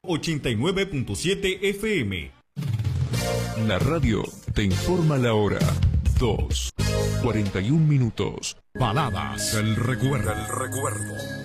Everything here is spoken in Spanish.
89.7 FM. La radio te informa la hora. 2:41 minutos. Baladas del recuerdo.